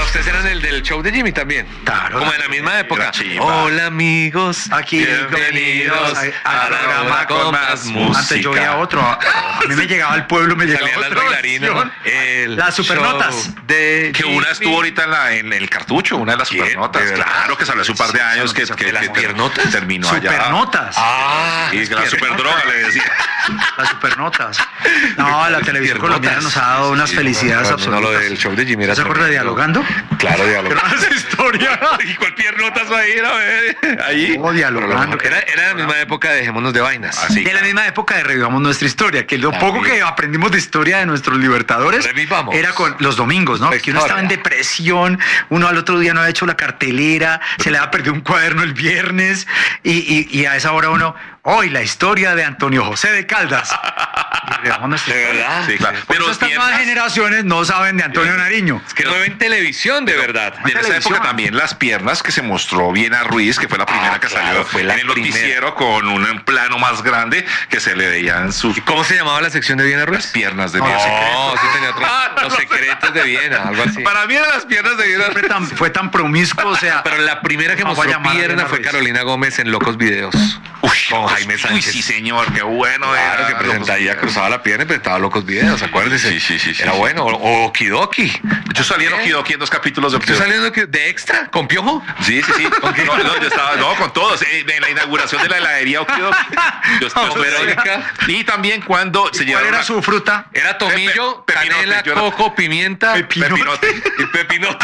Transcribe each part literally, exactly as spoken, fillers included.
ustedes eran el del show de Jimmy también. Claro. Como en la misma época. Chimba. Hola amigos, Aquí bienvenidos al programa con más música. Antes yo oía otro. A mí me llegaba al pueblo, me llegaba Salían las otra bailarinas, versión. el Las supernotas. show de Que una estuvo ahorita en, la, en el cartucho, una de las ¿Quién? supernotas. ¿De verdad? Claro que salió hace un par de años que, que, ¿Las que ter- piernotas? terminó allá. Supernotas. Ah, Y que la superdroga le decía. Las supernotas. No, la televisión colombiana nos ha dado unas felicidades no, absolutas. no, lo del show de Jimmy era ¿Se acuerda de tremendo. Dialogando? Claro, dialogando. Esa historia. ¿Y cuál piernotas va a ir a ver? Ahí. Oh, Dialogando. Era, era la misma época de Dejémonos de Vainas. Así. De la misma época de Revivamos Nuestra Historia, que lo También. poco que aprendimos de historia de nuestros libertadores Revivamos. era con los domingos, ¿no? La Que uno estaba en historia. depresión, uno al otro día no había hecho la cartelera, se le había perdido un cuaderno el viernes y, y, y a esa hora uno, hoy la historia de Antonio José de Caldas. Y Revivamos Nuestra ¿De Historia. verdad? Sí, claro. Por Pero eso estas nuevas piernas- generaciones no saben de Antonio Nariño. Es que no ven televisión de verdad. Y en esa televisión. época también las piernas que se mostró bien a Ruiz, que fue la primera Ah, que claro, salió fue la en el primera. noticiero con un plano más grande que se le veían sus ¿Y cómo se llamaba la sección de Viena Ruiz? piernas de No, Viena. sí tenía otro. Ah, no, Los no. secretos de Viena, algo así. Para mí eran las piernas de Viena. Fue tan, fue tan promiscuo, o sea, Pero la primera que No, voy a mostró llamar a pierna Viena fue Ruiz. Carolina Gómez en Locos Videos. Uy, con Jaime Uy, Sánchez. sí, señor, qué bueno. Claro, era que presentaba, ella Locos cruzaba la pierna y presentaba Locos Videos, acuérdese. Sí, sí, sí, sí, Era sí. bueno. O, o Okidoki. Yo salí en Okidoki en dos capítulos de ¿Estoy Okidoki. saliendo que- de extra? ¿Con Piojo? Sí, sí, sí. No, no, yo estaba, no, con todos. Eh, En la inauguración de la heladería Okidoki. Yo estaba Con Verónica. Y también cuando se ¿cuál llevaron era a- su fruta? Era tomillo, Pe- pe- pepinote, canela, yo era- coco, pimienta, Pepinote. Pepinote. y pepinote.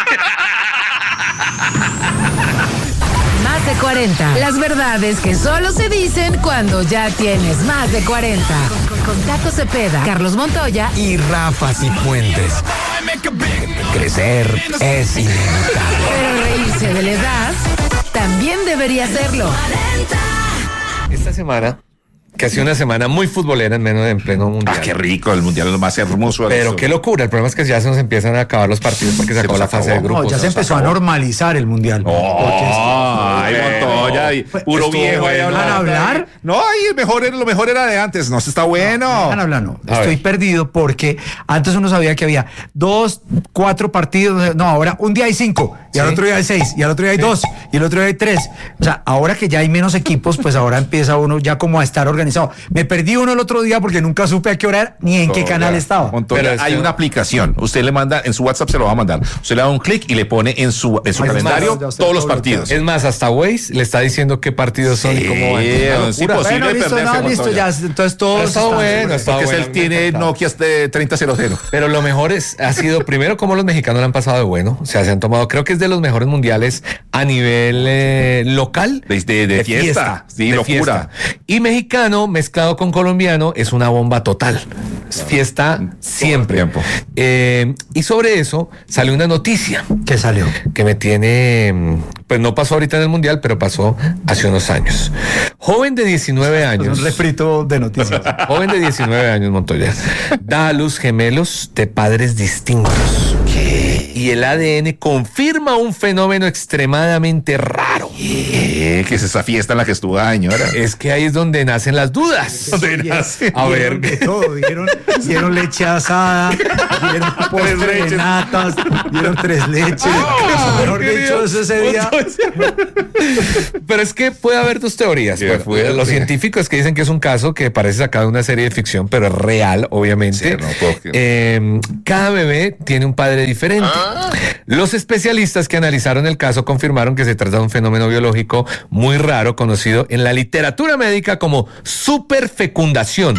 Más de cuarenta. Las verdades que solo se dicen cuando ya tienes más de cuarenta. Con, con, con Taco Cepeda, Carlos Montoya y Y Rafa Cifuentes. Crecer es inevitable. pero reírse de la edad también debería serlo. Esta semana, que ha sido una semana muy futbolera en menos en pleno mundial. Ah, qué rico, el mundial es lo más hermoso. Pero qué locura, el problema es que ya se nos empiezan a acabar los partidos porque se, Se acabó nos la fase de acabó. grupos. No, ya se empezó a normalizar el mundial. Oh, ay, Montoya, y puro Estuvo viejo ahí bueno. hablando. ¿Van a hablar? No, ay, el mejor era, lo mejor era de antes. No, se está bueno. Dejan hablar, no. A Estoy ver. perdido porque antes uno sabía que había dos, cuatro partidos. No, ahora un día hay cinco, y al Sí. otro día hay seis, y al otro día hay dos, y el otro día hay tres. O sea, ahora que ya hay menos equipos, pues ahora empieza uno ya como a estar organizado. Me perdí uno el otro día porque nunca supe a qué hora era ni en qué canal estaba. Montoya, Pero es hay que- una aplicación. Usted le manda, en su WhatsApp se lo va a mandar. Usted le da un clic y le pone en su, en su Ay, calendario es más, todos los todo partidos. Es más, hasta Waze le está diciendo qué partidos son y cómo van. Sí, Una es locura. imposible Bueno, listo, perderse, no, listo, Montoya. ya, entonces todos Ha estado están bueno, seguros. ha estado Porque bueno, él me ha tiene encantado. Nokia de treinta cero cero. Pero lo mejor es, ha sido primero como los mexicanos lo han pasado de bueno. O sea, se han tomado, creo que es de los mejores mundiales a nivel eh, local. De- de- de fiesta. Sí, de locura. fiesta. Y mexicano mezclado con colombiano es una bomba total. Es fiesta siempre. tiempo. Eh, y sobre eso sale una noticia ¿Qué salió? que me tiene, pues no pasó ahorita en el mundial, pero pasó hace unos años. Joven de diecinueve años. Un refrito de noticias. Joven de diecinueve años, Montoya, da a luz gemelos de padres distintos. Y el A D N confirma un fenómeno extremadamente raro. ¿Qué? ¿Qué es esa fiesta en la que estuvo la señora? Es que ahí es donde nacen las dudas. ¿Dónde nace? A ver, Dieron de todo, dieron, dieron leche asada, dieron postre de leches. natas, dieron tres leches. Mejor dicho, eso ese día. Pero es que puede haber dos teorías. Qué Bueno, fuerte. los científicos que dicen que es un caso que parece sacado de una serie de ficción, pero es real, obviamente. Sí, no puedo creer. Eh, cada bebé tiene un padre diferente. Los especialistas que analizaron el caso confirmaron que se trata de un fenómeno biológico muy raro, conocido en la literatura médica como superfecundación.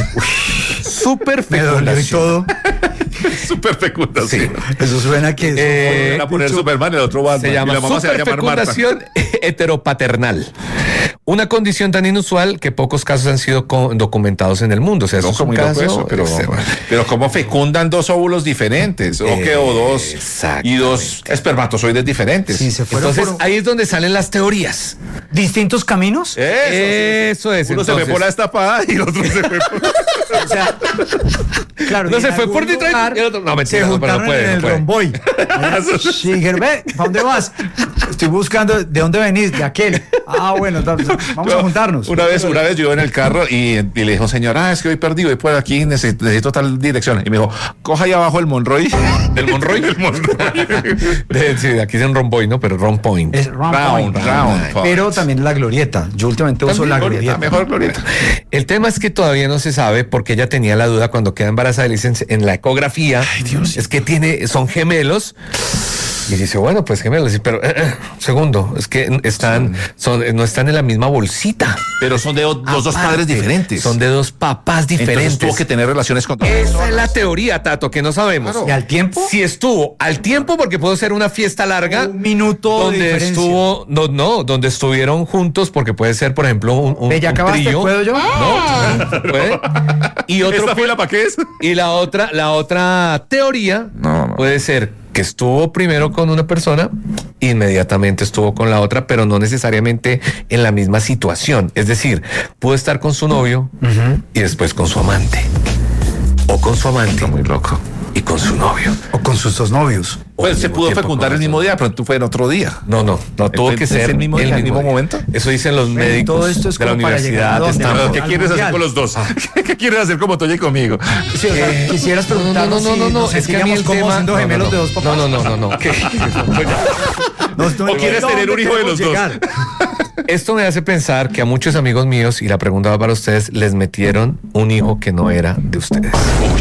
Me dolió y Superfecundación. todo. Super fecundación. Eso suena que. Eh, Van a poner Superman, el otro Batman. Se y llama la mamá se va a llamar Marta. superfecundación heteropaternal. Una condición tan inusual que pocos casos han sido co- documentados en el mundo. O sea, eso es Loco, un muy loco caso. eso, pero, este, bueno. pero ¿cómo fecundan dos óvulos diferentes? ¿O qué? O dos. Y dos espermatozoides diferentes. Sí, se fueron Entonces, por ahí es donde salen las teorías. distintos caminos. Eso es. Uno se entonces. fue por la destapada y el otro se fue por... O sea, claro. Uno y se en fue por algún Detroit lugar y el otro- no, mentira, se no, pero no juntaron puede, en no el puede. romboy. Sí, dijeron, ve, ¿para dónde vas? estoy buscando, ¿de dónde venís? De aquel. Ah, bueno, vamos yo, a juntarnos. Una vez, una vez yo iba en el carro y, y le dijo, señor, ah, es que voy perdido, voy por aquí, necesito, necesito tal dirección. Y me dijo, coja ahí abajo el Monroy. ¿El Monroy? El Monroy. de, sí, aquí dicen Romboy, ¿no? Pero Ron Point. Es Ron Round, Point. Round Point. Pero también la glorieta. Yo últimamente uso la glorieta. glorieta. Mejor glorieta. El tema es que todavía no se sabe porque ella tenía la duda cuando queda embarazada y le dicen en la ecografía, ay, Dios, es que tiene, son gemelos. Y dice, bueno, pues gemelos, pero eh, eh, segundo, es que están, son, no están en la misma bolsita. Pero son de los Aparte, dos padres diferentes. Son de dos papás diferentes. Entonces tuvo que tener relaciones con todas. Esa es la teoría, Tato, que no sabemos. Claro. ¿Y al tiempo? Si estuvo al tiempo, porque puede ser una fiesta larga. Un minuto donde de diferencia. estuvo, no, no, donde estuvieron juntos, porque puede ser, por ejemplo, un, un, ¿Ya un acabaste? trío. ¿Puedo yo? No, puede. Y otro. ¿Esta fila para qué es? Y la otra, la otra teoría no, no. puede ser que estuvo primero con una persona, inmediatamente estuvo con la otra, pero no necesariamente en la misma situación. Es decir, pudo estar con su novio uh-huh. y después con su amante. O con su amante. Está muy loco. Y con su novio. O con sus dos novios. Pues se pudo fecundar el mismo día, pero tú fue en otro día. No, no, no tuvo que ser el mismo, día, el mismo momento. Eso dicen los bueno, médicos todo esto es de la universidad. ¿Qué quieres hacer con los dos? Ah. ¿Qué, ¿Qué quieres hacer como Toño y conmigo? Sí, o sea, eh, quisieras preguntar. No, no, no, no, no, no. Es que a mí el tema. Siendo gemelos no, no, de dos papás. No, no, no, no, no. no, no ¿O quieres tener un hijo de los llegar? dos? Esto me hace pensar que a muchos amigos míos, y la pregunta va para ustedes, les metieron un hijo que no era de ustedes.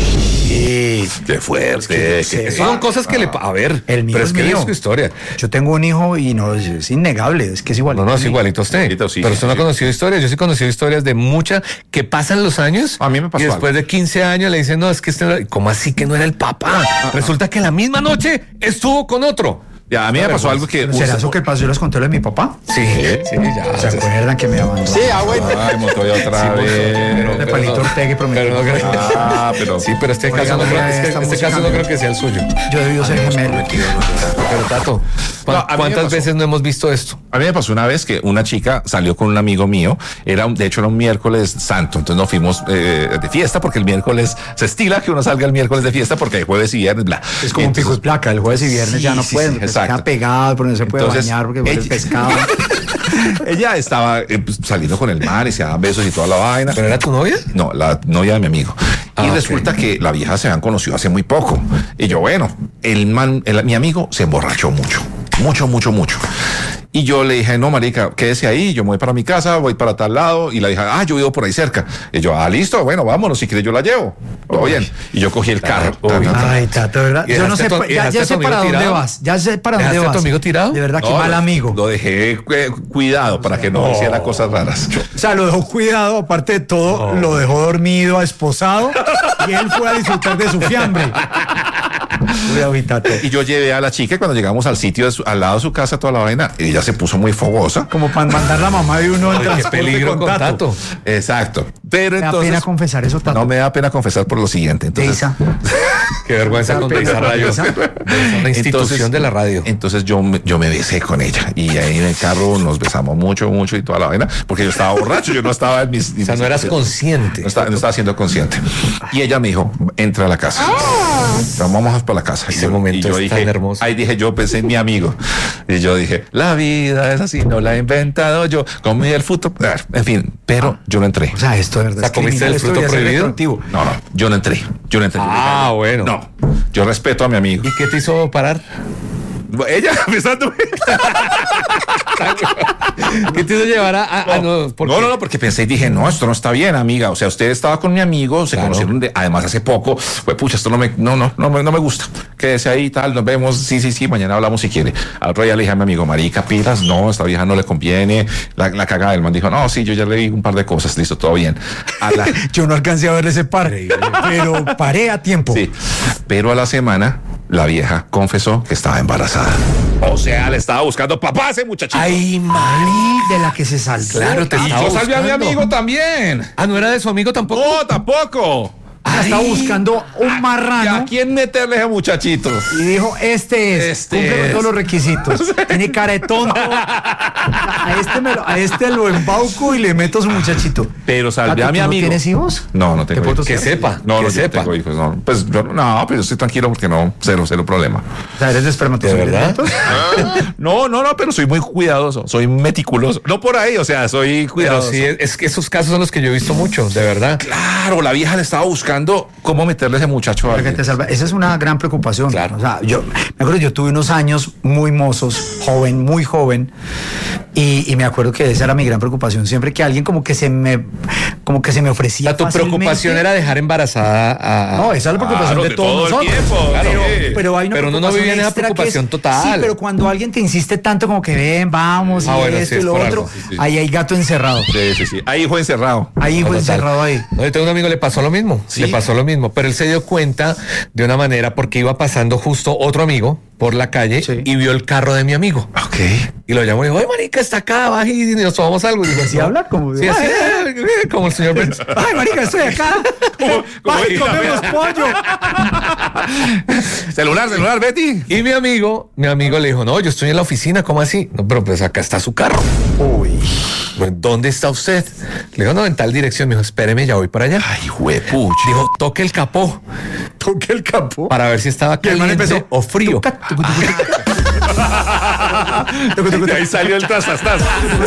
Sí, qué fuerte. Es que, que son cosas que le... A ver, el mío pero es, es que mío. es su historia. Yo tengo un hijo y no, es innegable, es que es igualito. No, no, es igualito a usted. Sí, pero usted sí, no ha sí. conocido historias. Yo sí he conocido historias de muchas que pasan los años. A mí me pasó Y después algo. de quince años le dicen, no, es que este no era... ¿Cómo así que no era el papá? Ah, Resulta ah. que la misma noche estuvo con otro. Ya, a mí me pasó algo que... ¿Será eso que pasó? ¿Yo les conté lo de mi papá? Sí, sí, ya. ¿Se acuerdan que me abandonó? Sí, ah, bueno. Ay, Montoya otra Sí, vez. De Palito Ortega y prometió. Pero no creo, ah, pero... Sí, pero este caso, no creo, este, este caso no creo que sea el suyo. Yo debido ser gemelo. Pero Tato, No, ¿cuántas veces no hemos visto esto? A mí me pasó una vez que una chica salió con un amigo mío, era un, de hecho era un miércoles santo, entonces nos fuimos eh, de fiesta porque el miércoles se estila que uno salga el miércoles de fiesta porque hay jueves y viernes, bla. Es como entonces, un pico y placa, el jueves y viernes sí, ya no sí, pueden, sí, se queda pegado, porque no se puede entonces, bañar porque huele el pescado. Ella estaba eh, pues, saliendo con el man y se daban besos y toda la vaina. ¿Pero era tu novia? No, la novia de mi amigo. Ah, y resulta okay. que la vieja se han conocido hace muy poco. Y yo, bueno, el man, el, mi amigo se emborrachó mucho. Mucho, mucho, mucho. Y yo le dije, no, marica, quédese ahí, yo me voy para mi casa, voy para tal lado. Y la dije, ah, yo vivo por ahí cerca. Y yo, ah, listo, bueno, vámonos, si quieres yo la llevo. Todo Uy. bien. Y yo cogí el carro. Uy. Ay, Tato, ¿verdad? Yo no sé, to, ya, ya sé para dónde vas. Ya sé para dónde vas. ¿A tu amigo tirado? De verdad, no, qué mal amigo. Lo dejé eh, cuidado para que no, no hiciera cosas raras. O sea, lo dejó cuidado, aparte de todo, no. lo dejó dormido, esposado, y él fue a disfrutar de su fiambre. Y yo llevé a la chica y cuando llegamos al sitio de su, al lado de su casa, toda la vaina, ella se puso muy fogosa. Como para mandar la mamá de uno al transporte peligro con Tato. Tato. Exacto. Pero me entonces, da pena confesar eso, Tato. No me da pena confesar por lo siguiente. Entonces, qué vergüenza con Deisa Radio. Es una institución entonces, de la radio. Entonces yo, yo me besé con ella y ahí en el carro nos besamos mucho, mucho y toda la vaina, porque yo estaba borracho, yo no estaba en mis... O sea, no eras consciente. No estaba, no estaba siendo consciente. Y ella me dijo, entra a la casa. Vamos para la casa. Ese yo, momento y yo es dije, tan hermoso. Ahí dije, yo pensé en mi amigo. Y yo dije, la vida es así, no la he inventado yo. Comí el fruto. En fin, pero ah, yo no entré. O sea, esto de verdad. O sea, ¿comiste el fruto prohibido? No, no, yo no entré. Yo no entré. Ah, yo bueno. No, yo respeto a mi amigo. ¿Y qué te hizo parar? Ella pensando. ¿Qué te hizo llevar a.? a, a no, no, no, no, porque pensé y dije, no, esto no está bien, amiga. O sea, usted estaba con mi amigo, se claro. conocieron de, además hace poco. Pues, pucha, esto no me, no, no, no, no me gusta. Quédese ahí, tal, nos vemos. Sí, sí, sí, mañana hablamos si quiere. Al otro día le dije a mi amigo, marica, pilas, no, esta vieja no le conviene. La, la cagada del man dijo, no, sí, yo ya le di un par de cosas, listo, todo bien. A la... yo no alcancé a verle ese par, pero paré a tiempo. Sí, pero a la semana la vieja confesó que estaba embarazada. O sea, le estaba buscando papá a ese muchachito. Ay, Mari, de la que se saltó. Claro, te y yo salvé a mi amigo también. Ah, ¿no era de su amigo tampoco? No, tampoco. estaba buscando un marrano. ¿A quién meterle a muchachitos? Y dijo, este es, Este cumple con es. todos los requisitos. Tiene cara de tonto. A este, me lo, a este lo embauco y le meto a su muchachito. Pero salvé Tato, a mi ¿tú no amigo. tienes hijos? No, no tengo ¿Te puedo hijos. Que toser? sepa, No, que no, yo no sepa. tengo hijos, no. Pues yo, no, pero yo estoy tranquilo porque no, cero, cero problema. O sea, ¿eres de espermatozoides? ¿De verdad? netos? No, no, no, pero soy muy cuidadoso, soy meticuloso. No por ahí, o sea, soy Pero cuidadoso. sí, es, es que esos casos son los que yo he visto mucho, de verdad. Claro, la vieja le estaba buscando cómo meterle a ese muchacho a Para que alguien. te salva. Esa es una gran preocupación. Claro. O sea, yo me acuerdo, yo tuve unos años muy mozos, joven, muy joven, y, y me acuerdo que esa era mi gran preocupación. Siempre que alguien como que se me, como que se me ofrecía. Tu fácilmente. preocupación era dejar embarazada a... No, esa es la preocupación Claro, de de todos todo el nosotros. tiempo, Claro, sí. pero hay una Pero uno no preocupación vivía en esa extra que es- preocupación total. Sí, pero cuando alguien te insiste tanto como que ven, vamos, Ah, y bueno, sí, esto es y lo por otro, algo, sí, sí. ahí hay gato encerrado. Sí, sí, sí. Ahí fue encerrado. Ahí fue Total. encerrado ahí. No, yo tengo un amigo, le pasó lo mismo, ¿Sí? le pasó lo mismo, pero él se dio cuenta de una manera porque iba pasando justo otro amigo por la calle Sí. y vio el carro de mi amigo. Ok. Y lo llamó y dijo, ay, marica, está acá, baja y nos tomamos algo. Y dijo, ¿Así "No". habla? Como de- Sí, así, eh, como el señor Burns. Ay, marica, estoy acá. Baja y como- comemos pollo. Celular, celular, Betty. Y mi amigo, mi amigo le dijo, no, yo estoy en la oficina, ¿cómo así? No, pero pues acá está su carro. Uy. Bueno, ¿dónde está usted? Le dijo, no, en tal dirección. Me dijo, espéreme, ya voy para allá. Ay, juepuch. Dijo, toque el capó Toqué el capó. para ver si estaba Y el man caliente empezó, o frío. tuca, tucu, tucu, tucu, tucu, Y ahí salió el trasastas.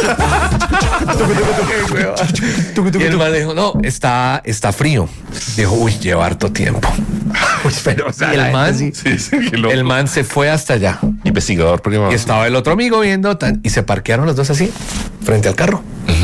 tucu, tucu, Y el tucu. man dijo, no, está, está frío. Dijo, uy, lleva harto tiempo. Uy, pero, o sea, Y la el gente man, sí. Sí, sí, qué loco. el man se fue hasta allá. Investigador privado. Y estaba el otro amigo viendo tan- y se parquearon los dos así, frente al carro.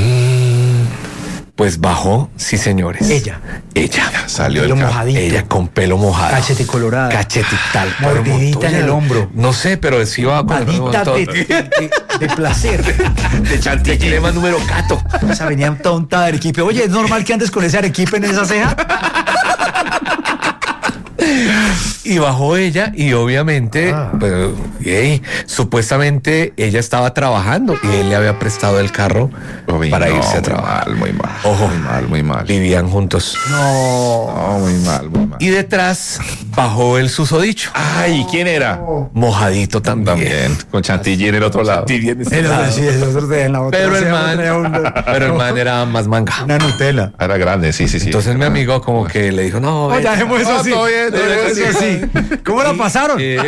Pues bajó, sí, señores. Ella. Ella. Salió el Pelo carro. mojadito. Ella con pelo mojado. Cachete colorada. Cachete tal. cual, Mordidita en Montoya. el hombro. No sé, pero sí iba con el Palita montón. de, de, de placer. De chantilly. Crema número cato. Esa venía tonta de Arequipe. Oye, ¿es normal que andes con ese Arequipe en esa ceja? Y bajó ella y obviamente, Ah. pues, ey, supuestamente ella estaba trabajando y él le había prestado el carro Uy, para no, irse a muy trabajar. mal, muy mal. Ojo. Muy mal, muy mal. Vivían juntos. No. No, muy mal, muy mal. Y detrás bajó el susodicho. Ay, ¿quién era? Mojadito también. También, con chantilly en el otro lado. Chantilly en ese El otro, lado. sí, el otro de en la otra. Pero el ceja man, traía un- pero el man era más manga. Una Nutella. Era grande, sí, sí, sí. Entonces mi amigo como que le dijo, no, Oye, ven. dejemos eso Ah, así. todo bien, todo Dejemos bien, eso sí. así. ¿Cómo la pasaron? Eh,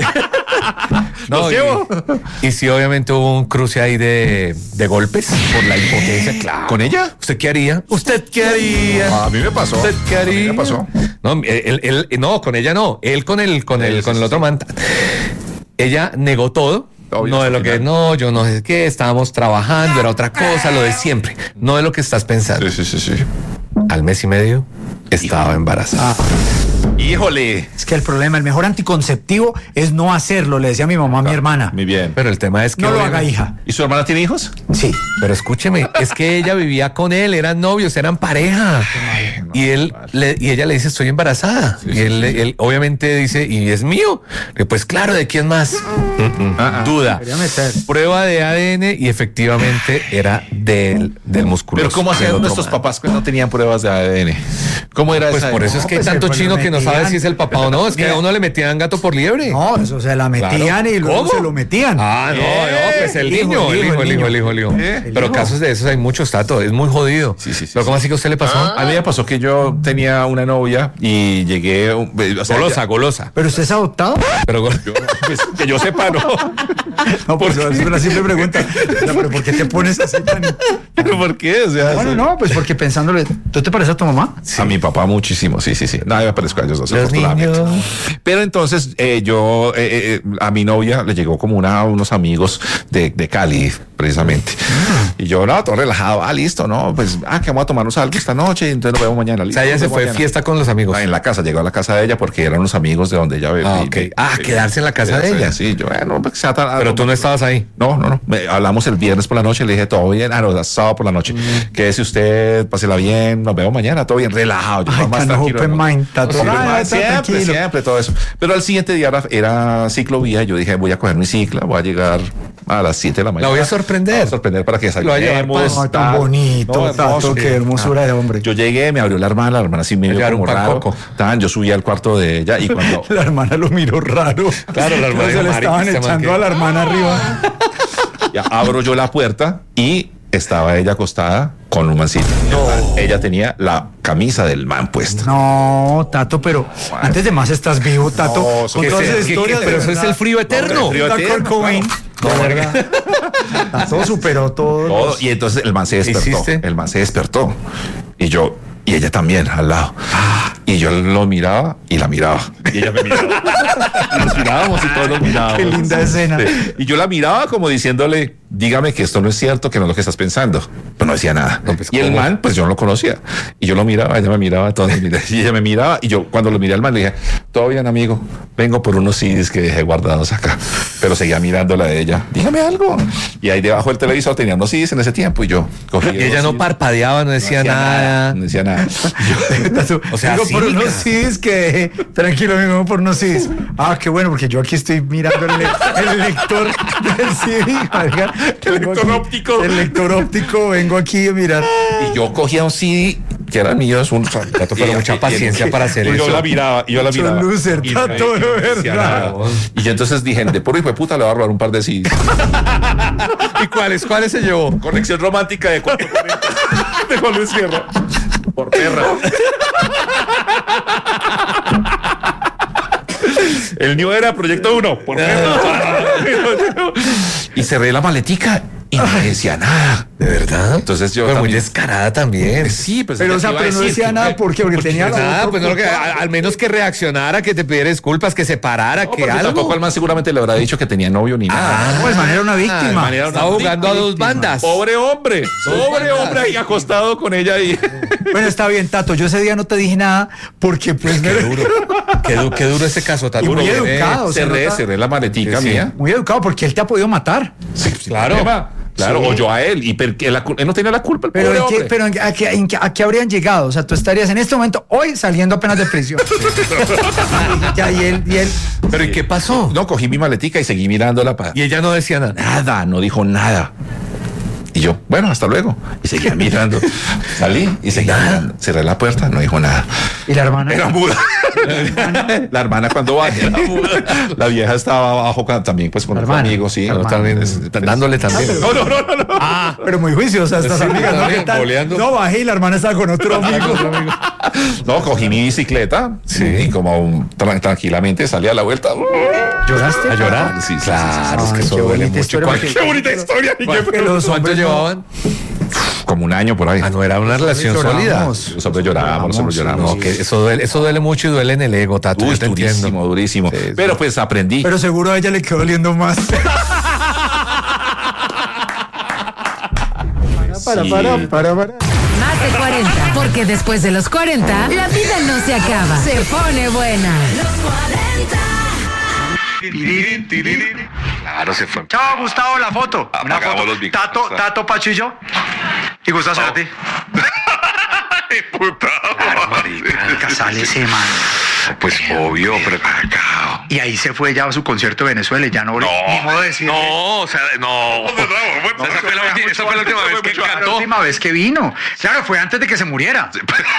no, Los y, llevo. y sí, obviamente hubo un cruce ahí de, de golpes por la impotencia, claro. ¿Con ella? ¿Usted qué haría? ¿Usted qué haría? A mí me pasó. ¿Usted qué A mí haría? me pasó. No, él, él- él- no, con ella no. Él con el, con el, Sí, con sí, el otro sí. man. Ella negó todo. Obvio, no de hasta lo que, final. no, yo no sé qué, estábamos trabajando, era otra cosa, lo de siempre. No de lo que estás pensando. Sí, sí, sí, sí. Al mes y medio estaba embarazada. Híjole. Es que el problema, el mejor anticonceptivo es no hacerlo, le decía mi mamá a mi hermana. Muy bien. Pero el tema es que No lo haga, obviamente- hija. ¿Y su hermana tiene hijos? Sí. Pero escúcheme, es que ella vivía con él, eran novios, eran pareja. Y él le- y ella le dice, estoy embarazada. y él, él obviamente dice, ¿y es mío? Le digo, pues claro, ¿de quién más? Mm-mm. Ah, ah. Duda. Quería meter. Prueba de A D N y efectivamente era del, del musculoso. Pero ¿cómo del hacían otro nuestros man. papás que no tenían pruebas de A D N? ¿Cómo era Pues esa por eso época? es que No, hay pues, tanto pues, chino lo que no sabe metían. si es el papá o no. Es que Mira. a uno le metían gato por liebre. No, eso se la metían Claro. y luego ¿Cómo? se lo metían. Ah, no, Eh, no, pues el el hijo, niño, el hijo, el hijo, el hijo, el hijo. ¿Eh? Pero hijo. casos de esos hay muchos, Tato, es muy jodido. Sí, sí, sí, Pero ¿cómo sí. así que a usted le pasó? A mí me pasó que yo tenía una novia y llegué. O sea, Golosa, ya- golosa. ¿Pero usted es adoptado? Pero go- yo- pues, que yo sepa, no. No, pues es una simple pregunta. O sea, ¿pero por qué te pones así tan...? ¿Pero por qué? O sea, Bueno, sí. no, pues porque pensándole... ¿Tú te pareces a tu mamá? A mi papá muchísimo, sí, sí, sí. No, yo me parezco a ellos dos, Los afortunadamente. niños. Pero entonces eh, yo, eh, eh, a mi novia le llegó como una, unos amigos de, de Cali, precisamente. Y yo, no, todo relajado. Ah, listo, no, pues, ah, que vamos a tomarnos algo esta noche y entonces nos vemos mañana. O Listo, sea, ella nos se vemos fue de mañana. fiesta con los amigos. Ah, en la casa, llegó a la casa de ella porque eran unos amigos de donde ella Ah, vi- ok. vi- Ah, vi- quedarse en la casa de Sí, ella. Sí, yo, bueno, pues, sea tan- Pero tú no estabas ahí. No, no, no. Me- hablamos el viernes por la noche, le dije todo bien. Ah, no, sábado por la noche. Mm. Quédese usted, pásela bien, nos vemos mañana, todo bien, relajado. Yo Ay, estaba más tan tranquilo. open mind, está todo- Open Ah, mind, está siempre, tranquilo. siempre, todo eso. Pero al siguiente día era, era ciclovía. Yo dije, voy a coger mi cicla, voy a llegar a las siete de la mañana. La voy a sorprender. La voy a sorprender para que Lo voy a llevar salgamos. pan. Ay, tan bonito, No, hermoso. Tato, qué hermosura de hombre. Yo llegué, me abrió la hermana, la hermana sí me vio Llevar como un pan raro. coco. Tan, yo subí al cuarto de ella y cuando La hermana lo miró raro. Claro, la hermana Se dijo, le "Marica, estaban este man echando que-". a la hermana arriba. ya abro yo la puerta y estaba ella acostada con un mancito. Ella tenía la camisa del man puesta. No, Tato, pero antes de más estás vivo, Tato. No, eso con que todas sea, esas ¿Qué- historias. qué- de pero eso es verdad. el frío eterno. el frío Tato eterno, Cobain. claro. De verdad. Tato superó todo. Todo, y entonces el man se ¿Qué despertó. hiciste? El man se despertó. Y yo, y ella también al lado. Y yo lo miraba y la miraba. Y ella me miraba. Y nos mirábamos y todos nos mirábamos. Qué linda escena. Sí. Y yo la miraba como diciéndole, dígame que esto no es cierto, que no es lo que estás pensando. Pero no decía nada. No, pues, y el ¿cómo? man, pues yo no lo conocía. Y yo lo miraba, ella me miraba, todos nos miraban. Y ella me miraba. Y yo, cuando lo miré al man, le dije, todo bien, amigo. Vengo por unos C Ds que dejé guardados acá. Pero seguía mirándola de ella. Dígame algo. Y ahí debajo del televisor tenía unos C Ds en ese tiempo. Y yo cogí. Y ella no parpadeaba, no decía nada. No decía nada. Tato, O sea, vengo por cínica. unos C Ds que. Tranquilo, amigo, vengo por unos C Ds. Ah, qué bueno, porque yo aquí estoy mirando el, le- el lector del C D. marica. El Vengo lector aquí- óptico. El lector óptico, vengo aquí a mirar. Y yo cogía un C D que era mío, es un Tato, pero mucha paciencia para hacer y eso. Yo la miraba, y yo la Mucho miraba. loser, Y Tato, no- de no decía verdad. nada. Y yo entonces dije, de puro hijo de puta le voy a robar un par de C Ds. ¿Y cuáles? ¿Cuáles se llevó? Conexión romántica de cuatro cuarenta de Juan Luis Guerra. Por perra. El mío era Proyecto uno. Por perra. Y cerré la maletica y no decía nada. ¿De verdad? Entonces yo Pero muy también- descarada también. Sí, pues Pero, ella o sea, te iba a pero no decir decía que- nada. ¿Por qué? Porque tenía Pues la nada, otra pues no, que, culpa. a- al menos que reaccionara, que te pidiera disculpas, que se parara, No, que porque algo. tampoco al man seguramente le habrá dicho que tenía novio ni nada. Pues man era una Ah, víctima. man, era- Estaba jugando a dos bandas. Pobre hombre, pobre bandas. hombre ahí acostado con ella ahí. Bueno, está bien, Tato. Yo ese día no te dije nada porque pues Qué duro. Qué, du- qué duro ese caso, Tato. Y muy Bebé. educado. o sea, cerré, nota- cerré la maletica Sí, sí. mía. muy educado porque él te ha podido matar. Sí, Claro. problema. Claro, Sí. o yo a él. Y per- que la cul- él no tenía la culpa, el Pero, pobre ¿en qué, hombre. pero en qué- a, qué, en qué- a qué habrían llegado? O sea, tú estarías en este momento, hoy, saliendo apenas de prisión. ya, y él, y él. Pero ¿y qué pasó? No, cogí mi maletica y seguí mirándola para... Y ella no decía nada. Nada, no dijo nada. Y yo, bueno, hasta luego. Y seguía mirando. Salí y seguía mirando. Cerré la puerta, no dijo nada. Y la hermana. Era muda. La hermana cuando bajé era muda. La vieja estaba abajo con- también, pues con La los hermana. amigos, sí. La no, hermana. también, Es- es- dándole también. No, no, no, no. no. Ah, Pero muy juiciosa estas Sí, amigas, ¿no? también, ¿Qué tal? boleando. No, bajé y la hermana estaba con otro amigo. No, cogí mi bicicleta Sí. y como un- tran- tranquilamente salí a la vuelta. ¿Lloraste? ¿a llorar? Sí, sí, sí, Claro, es que Ay, eso qué duele bonita mucho. historia, ¿Cuánto- porque- Qué bonita historia. y qué- Que los ¿Cuánto hombres no- llevaban? Como un año por ahí. Ah, no, era una relación Lloramos. sólida. Los hombres lloramos, los hombres lloramos. No, que eso duele, eso duele mucho y duele en el ego, Tato. Uy, yo te durísimo, entiendo. durísimo. Sí, sí. Pero pues aprendí. Pero seguro a ella le quedó oliendo más. para, Sí. para, para, para. Más de cuarenta, porque después de los cuarenta, la vida no se acaba, se pone buena. Claro, se fue. Chao, Gustavo, la foto. Una Apagamos foto. los micrófonos. Tato, Tato, Pacho y yo. Y Gustavo Cerati. Marica, sale ese man. Pues obvio, pero cagao. Y ahí se fue ya a su concierto de Venezuela y ya no, ni modo de decir. No, o sea, no. Esa fue la ulti- esa fue la última vez que cantó. La última vez que vino. Claro, fue antes de que se muriera.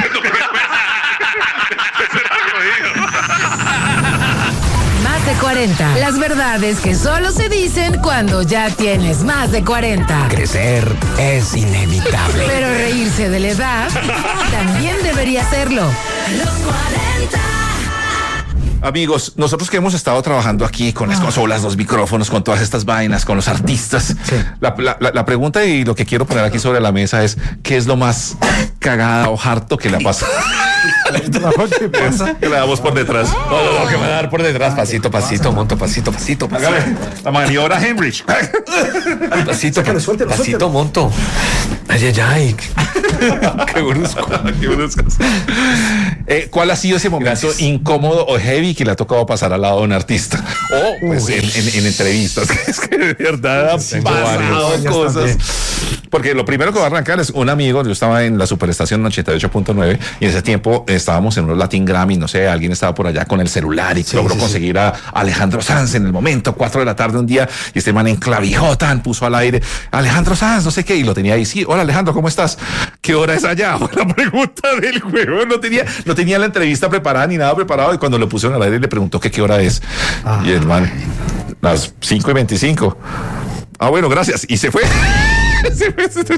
Más de cuarenta, las verdades que solo se dicen cuando ya tienes más de cuarenta. Crecer es inevitable. Pero reírse de la edad también debería serlo. Amigos, nosotros que hemos estado trabajando aquí con las consolas, los micrófonos, con todas estas vainas, con los artistas, la, la- la- la pregunta y lo que quiero poner aquí sobre la mesa es ¿qué es lo más cagada o harto que le ha pasado? ¿Qué pasa? Que le damos por detrás. No, no, no, que me va a dar por detrás. Pasito, pasito, monto, pasito, pasito, pasito. La maniobra Henrich. Pasito, Suéltalo, suéltalo, pasito, suéltalo. monto. Ay, ay, ay. Qué brusco. Qué bruscos. Eh, ¿Cuál ha sido ese momento Gracias. incómodo o heavy que le ha tocado pasar al lado de un artista? O pues en, en- en entrevistas. Es que de verdad han Tengo pasado varios. cosas. Porque lo primero que va a arrancar es un amigo, yo estaba en la superestación ochenta y ocho punto nueve y en ese tiempo estábamos en unos Latin Grammy, no sé, alguien estaba por allá con el celular y sí, logró sí, conseguir sí. a Alejandro Sanz en el momento, cuatro de la tarde un día, y este man en clavijota puso al aire, Alejandro Sanz, no sé qué, y lo tenía ahí, sí, hola Alejandro, ¿cómo estás? ¿Qué hora es allá? La pregunta del juego, no tenía, no tenía la entrevista preparada ni nada preparado, y cuando lo pusieron al aire le preguntó que qué hora es, ah. y el man, las cinco y veinticinco. Ah, bueno, gracias, y se fue. Esa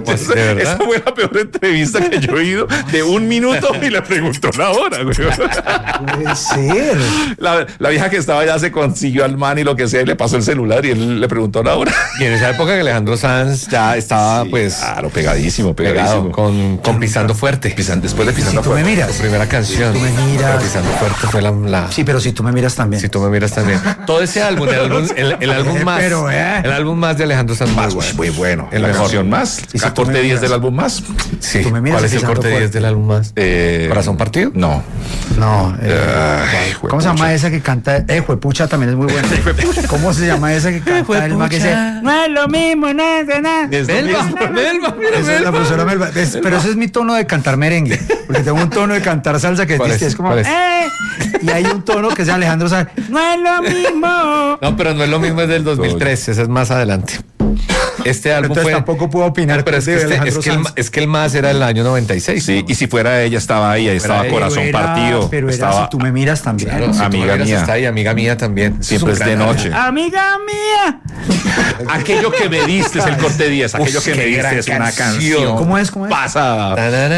fue la peor entrevista que yo he oído, de un minuto, y le preguntó la hora, güey. Puede ser. La, la vieja que estaba allá se consiguió al man y lo que sea, y le pasó el celular y él le preguntó la hora. Y en esa época que Alejandro Sanz ya estaba, sí, pues. Claro, pegadísimo, pegadísimo. Pegado, con, con Pisando Fuerte. Pisan, después de Pisando si tú Fuerte. Me miras. Su primera canción. Si tú me miras. Pero Pisando Fuerte fue la, la. Sí, pero si tú me miras también. Si tú me miras también. Todo ese álbum, el álbum, el, el álbum más. Pero, eh. El álbum más de Alejandro Sanz. Más, muy bueno. Muy bueno. El la mejor. Canción más. ¿Y si el corte diez del álbum más? Sí. ¿Tú me miras? ¿Cuál es el corte diez del álbum más? Eh, ¿Corazón partido? No. No. Eh, Ay, ¿Cómo se llama esa que canta? Eh, juepucha también es muy buena. ¿Cómo se llama esa que canta? El más que dice, no es lo mismo, no es de nada. Melba, Melba, mira, Esa es la profesora Melba. Es, pero ese es mi tono de cantar merengue. Porque tengo un tono de cantar salsa que es, es? es como, es? eh. Y hay un tono que es Alejandro Sanz. No es lo mismo. No, pero no es lo mismo, es del dos mil tres, ese es más adelante. Este álbum Entonces fue... tampoco puedo opinar. No, pero es que, este, es, que el, es que el más era el año noventa y seis. Sí, ¿no? Y si fuera ella estaba ahí, ahí estaba ella, Corazón era, Partido. Pero era estaba, Si tú me miras también. Claro, si amiga mía. Está ahí, amiga mía también. Siempre es, es de noche. Amiga mía. Aquello que me diste es el corte diez. Aquello Uf, que me diste es una canción. ¿Cómo es? ¿Cómo es? Pasada.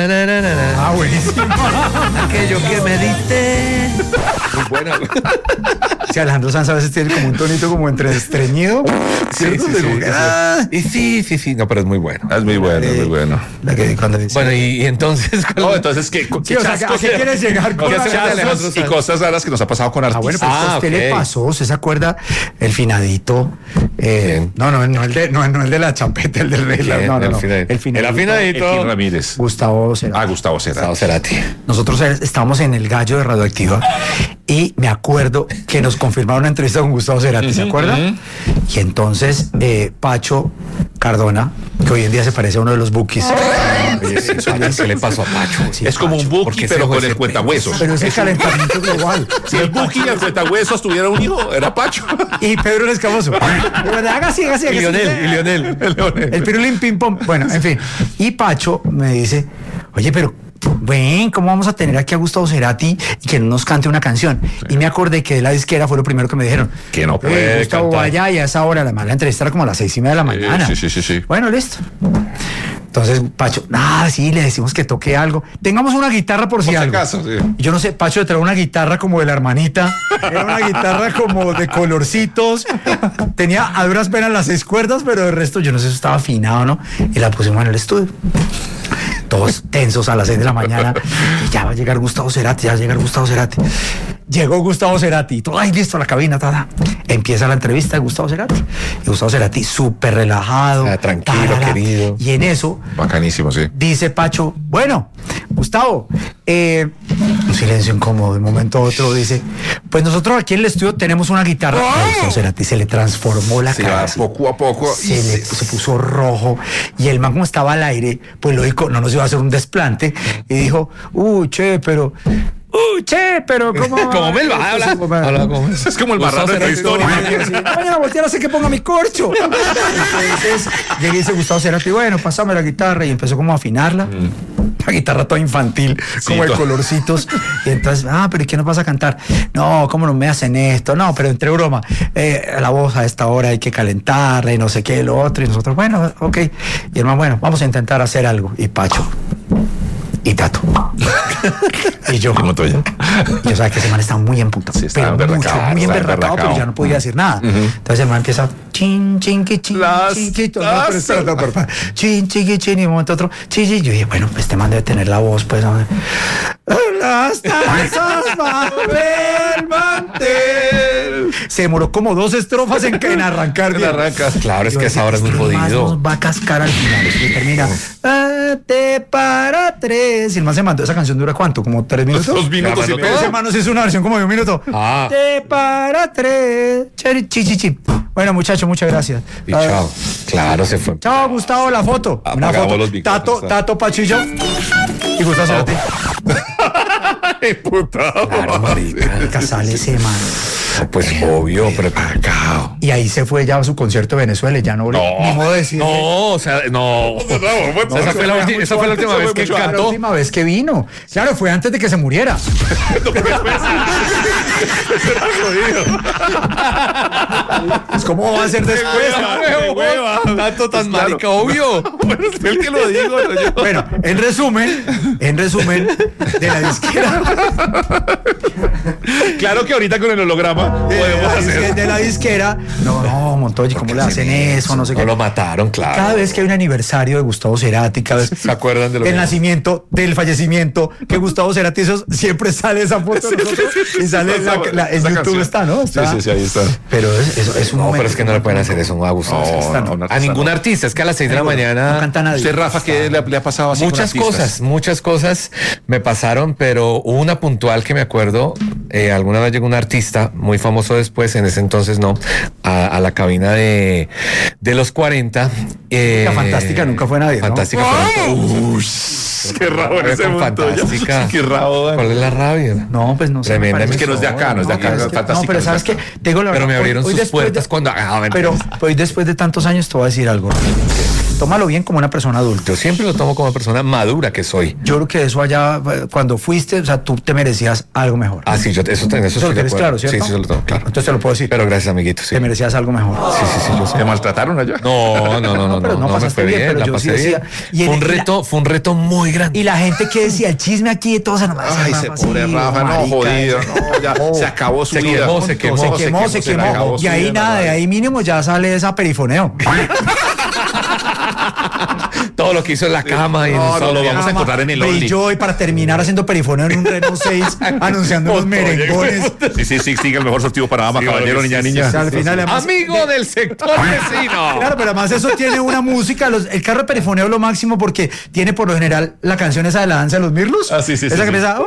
Ah, buenísimo. Aquello que me diste. Muy buena. Sí, Alejandro Sanz a veces tiene como un tonito como entre estreñido. ¿Cierto? Sí, sí, sí, ah, sí. sí, sí, sí. No, pero es muy bueno. Es muy bueno, es muy bueno. La que cuando dice, bueno, y, y entonces... No, entonces, ¿qué, sí, o sea, ¿a qué quieres llegar con chascos y cosas raras que nos ha pasado con artistas? Ah, bueno, pues ah, ¿qué okay. le pasó? ¿Usted se acuerda? El finadito. Eh, no, no, no el de, no, no el de la champeta, el del rey. No, no, no. El finadito. El finadito. El Ramírez. Gustavo Cerati. Ah, Gustavo Cerati. Gustavo Cerati. Nosotros estábamos en el Gallo de Radioactiva y me acuerdo que nos confirmaron una entrevista con Gustavo Cerati, ¿se acuerdan? Y entonces eh, Pacho Cardona, que hoy en día se parece a uno de los Bukis. Oye, sí, ¿qué le pasó a Pacho? Sí, es como Pacho, un Buki, pero con el cuentahuesos. Pero es el calentamiento global. Si el Buki y el cuentahuesos tuvieran un hijo, era Pacho. Y Pedro el Escamoso. Haga así, haga así. Y Lionel, y Lionel. El, Lionel. El pirulín ping pong. Bueno, en fin. Y Pacho me dice, oye, pero ven, ¿cómo vamos a tener aquí a Gustavo Cerati y que no nos cante una canción? Sí. Y me acordé que de la disquera fue lo primero que me dijeron. Que no puede eh, Gustavo, cantar. vaya y a esa hora, la mala entrevista era como a las seis y media de la mañana. Sí, sí, sí, sí. Bueno, listo. Entonces, Pacho, ah, sí, le decimos que toque algo. Tengamos una guitarra por si por algo. Acaso, sí. Yo no sé, Pacho le trae una guitarra como de la hermanita. Era una guitarra como de colorcitos. Tenía a duras penas las seis cuerdas, pero el resto, yo no sé si estaba afinado, ¿no? Y la pusimos en el estudio. Todos tensos a las seis de la mañana. Y ya va a llegar Gustavo Cerati, ya va a llegar Gustavo Cerati. Llegó Gustavo Cerati, todo ahí listo, la cabina, tada. Empieza la entrevista de Gustavo Cerati. Y Gustavo Cerati súper relajado. Ah, tranquilo, tarara, querido. Y en eso... Bacanísimo, sí. Dice Pacho, bueno, Gustavo, eh, un silencio incómodo, de un momento a otro dice, pues nosotros aquí en el estudio tenemos una guitarra. ¡Oh! A Gustavo Cerati se le transformó la sí, cara. Poco a poco. Se, le, se puso rojo. Y el man, como estaba al aire, pues lógico, no nos iba a hacer un desplante. Y dijo, uy, che, pero... Uy, che, pero ¿cómo? Como Melba, habla. habla como... Es como el marrano de la historia. Mañana voltear, hace que ponga mi corcho. Entonces, llegué y dice Gustavo Cerati, bueno, pásame la guitarra. Y empezó como a afinarla. Mm. La guitarra toda infantil, sí, como de todo. Colorcitos. Y entonces, ah, pero ¿y qué nos vas a cantar? No, ¿cómo no me hacen esto? No, pero entre broma, eh, la voz a esta hora hay que calentarla y no sé qué, lo otro. Y nosotros, bueno, ok. Y hermano, bueno, vamos a intentar hacer algo. Y Pacho. Y Tato. Y yo. Como tú ya. Y yo sabía que ese man estaba muy emputado. Sí, pero mucho, muy emberracado, pero ya no podía uh-huh. decir nada. Uh-huh. Entonces el man empieza chin, chin, que chin, chiquito. No, pero espera, no, por favor. Chin, chiqui, chin, y un momento otro, chiqui. Yo dije, bueno, este man debe tener la voz, pues. ¿no? Las tazas bajo el mantel. se demoró como dos estrofas en, en arrancar. En arrancar. Claro, es Yo que decía, esa hora es muy este man jodido. nos va a cascar al final. Y termina, "Ate para tres". Y el man se mandó, esa canción dura ¿cuánto? ¿Como tres minutos? Dos minutos y Pero medio. Pero ese man nos hizo una versión como de un minuto. Ah. Te para tres. Cheri, chi, chi, chi. Bueno, muchachos, muchas gracias. Y Ah, chao. Claro, se fue. Chao, Gustavo, la foto. Una Apagamos foto. los micrófonos, Tato, está. Tato, Pacho y yo. Y Gustavo Cerati. Ay, puta. Claro, marica. Casale ese man. Pues obvio, pero Cacao. Y ahí se fue ya a su concierto de Venezuela. Y ya no, No. ni modo de decir. no, o sea, no. Esa fue la ulti- esa fue la última vez que La cantó. última vez que vino. Claro, fue antes de que se muriera. Pues, ¿cómo va a ser después? Qué hueva. Tanto tan Claro. marica, obvio. Bueno, es el que lo digo. no yo. Bueno, en resumen, en resumen, de la disquera. Claro que ahorita con el holograma De podemos la, disque- hacer. de la disquera. No, no, Montoya, ¿cómo le hacen eso? No sé No qué. lo mataron, Cada claro. vez que hay un aniversario de Gustavo Cerati, cada vez ¿Se acuerdan de lo del que- nacimiento, del fallecimiento, que Gustavo Cerati, eso, siempre sale esa foto de nosotros y sale la, la- en Esa YouTube canción. está, ¿no? Está. Sí, sí, sí, ahí está. Pero es, es, es un No, momento. pero es que no le pueden hacer eso, no a Gustavo. No, Cerati. no, un a artista ningún no. artista. Es que a las seis de la mañana. No canta nadie. Usted, Rafa, ¿qué le, le ha pasado así con Muchas artistas? cosas, muchas cosas me pasaron, pero hubo una puntual que me acuerdo. Eh, alguna vez llegó un artista muy famoso después, en ese entonces no, a, a la cabina de, de los cuarenta. Eh, La Fantástica nunca fue nadie, ¿no? Fantástica fue Uy, qué rabo en Fue ese con momento. ya. Fantástica. Qué rabo. Dan. ¿Cuál es la rabia? No, pues no sé. Tremenda me parece- Es que no es de acá, no es de acá, pero es es que- fantástica, No, pero no es de sabes que acá. te digo la Pero verdad, me abrieron hoy- hoy sus después puertas de- cuando. Ah, Pero mentiras. hoy después de tantos años te voy a decir algo. Tómalo bien como una persona adulta. Yo siempre lo tomo como persona madura que soy. Yo creo que eso allá, eh, cuando fuiste, o sea, tú te merecías algo mejor. Ah, sí, yo, eso, en eso Eso estoy lo de tienes acuerdo. claro, ¿cierto? Sí, sí, eso lo tengo claro. Entonces te lo puedo decir. Pero gracias, amiguito. Sí. Te merecías algo mejor. Sí, sí, sí, yo sé. ¿Te maltrataron allá? No, no, no, no, no, pero no no, me pasaste fue bien, bien, pero la yo sí pasé bien. decía- y Fue en- un reto, fue un reto muy grande. Y la gente que decía el chisme aquí de todos, nomás. Ay, ese pobre Rafa, no, jodido, no, ya se acabó su Se vida. quemó, se quemó, se quemó, se le quemó. acabó su Y ahí vida, nada, de Rafa. ahí mínimo ya sale esa perifoneo. Todo lo que hizo en la cama y en No, el no, solo lo vamos a encontrar en el Only. Brilló y para terminar haciendo perifoneo en un Renault seis, anunciando unos merengones. Sí, sí, sí, sigue el mejor sortido para dama, Sí, caballero, sí, niña, sí, niña. O sea, al final, además, Amigo del sector vecino. Claro, pero además eso tiene una música, los- el carro de perifoneo es lo máximo porque tiene por lo general la canción esa de la danza de los mirlos. Ah, sí, sí, Esa sí, que sí. empieza...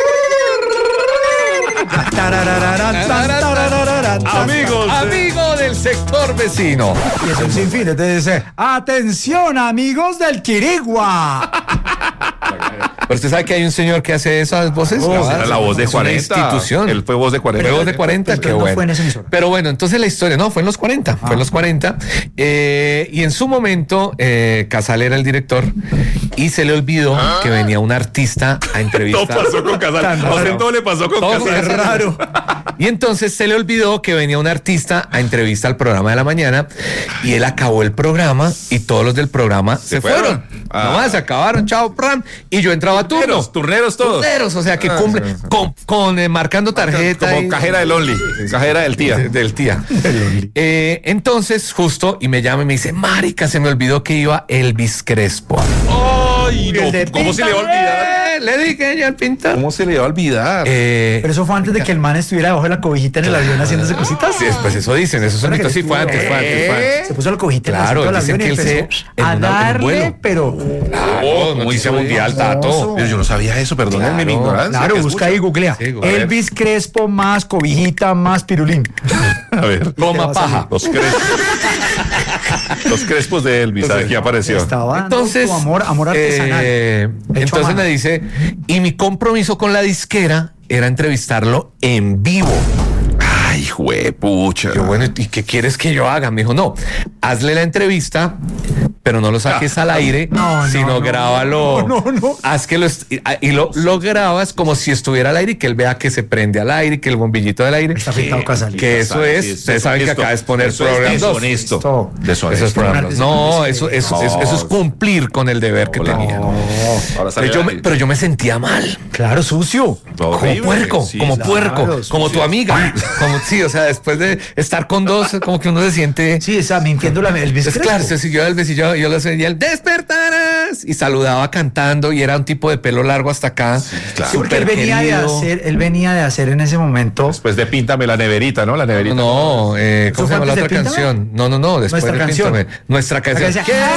Amigos. Amigo del sector vecino. Y es un sinfín, entonces dice, atención amigos del Quirigua. Pero usted sabe que hay un señor que hace esas voces. Oh, grabadas. era la voz de Es una cuarenta. institución. Él fue voz de cuarenta. Fue voz de cuarenta, Pero qué no bueno. fue en esa emisora. Pero bueno, entonces la historia, no, fue en los cuarenta, fue en los cuarenta. eh, y en su momento, eh, Casal era el director y se le olvidó que venía un artista a entrevistar. Todo pasó con Casal. Tan A usted raro. todo le pasó con Todo Casal. es raro. Y entonces se le olvidó que venía un artista a entrevista al programa de la mañana y él acabó el programa y todos los del programa se, fueron. fueron. Ah. Nomás se acabaron, chao, pram. Y yo entraba a turno. Turneros, turneros todos. Turneros, o sea que Ah, cumple sí, sí. con, con, eh, marcando tarjeta. Como y- cajera del Only. Cajera del tía. de- del tía. Eh, entonces, justo, y me llama y me dice, marica, se me olvidó que iba Elvis Crespo. Ay, El de no. ¿Cómo se le va a Píntame. olvidar? Eh, le dije ya al pintar. ¿Cómo se le va a olvidar? Eh, Pero eso fue antes de que el man estuviera debajo de la cobijita en el avión haciéndose cositas. sí, pues eso dicen, eso son Ahora que mitos. Sí, fue antes, fue antes, fue antes. Se puso la cobijita Claro, en el asiento dicen del que avión y él se- empezó en a una- en un darle, vuelo. pero Claro, noticia mundial, Tato. Hermoso. Pero yo no sabía eso, perdónenme mi Claro. ignorancia. claro, que es busca mucho. ahí, googlea. Sí, googlea. Elvis Crespo más cobijita más pirulín. A ver. Toma paja. Los crespos. Los crespos de Elvis. Aquí apareció. Estaba dando Entonces, tu amor, amor artesanal. eh, Hecho a entonces mano. me dice, y mi compromiso con la disquera era entrevistarlo en vivo. Ay, juepucha. Yo, bueno, ¿y qué quieres que yo haga? Me dijo, no, hazle la entrevista, pero no lo saques al aire, No, no, sino no, grábalo. no, no, no. Haz que lo est- y, y lo, lo grabas como si estuviera al aire y que él vea que se prende al aire, que el bombillito del aire. Está pintado Casal. Que eso Sí, es, sí, ustedes saben que esto- acá es poner eso es Program dos. deshonesto. Esto- Deshonesto. Eso es Program Una dos. No, eso, deshonesto. eso, eso, eso es cumplir con el deber que Hola. tenía. No. Ahora sale Pero yo, la- me, pero yo me sentía mal. Claro, sucio. Como Horrible. puerco, Sí, como claro, puerco, sí, como sí. tu amiga. Como, sí, o sea, después de estar con dos, como que uno se siente. Sí, esa mintiendo la Elvis Es Crespo. claro, se siguió el besillo y yo le decía, él, despertarás, y saludaba cantando, y era un tipo de pelo largo hasta acá. Sí, claro. Sí, porque él venía de hacer, él venía de hacer en ese momento. Después de Píntame la neverita, ¿no? La neverita. No, eh, ¿cómo se llama la ¿Eso otra fue antes de canción? No, no, no, después Nuestra de canción. Píntame. Nuestra canción. La que decía,